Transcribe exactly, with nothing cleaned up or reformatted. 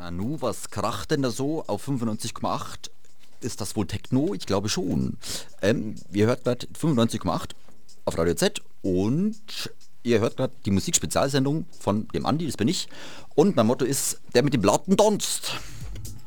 Nanu, was kracht denn da so auf fünfundneunzig Komma acht? Ist das wohl Techno? Ich glaube schon. Ähm, ihr hört gerade fünfundneunzig Komma acht auf Radio Z und ihr hört gerade die Musikspezialsendung von dem Andi, das bin ich. Und mein Motto ist der mit dem lauten Donst.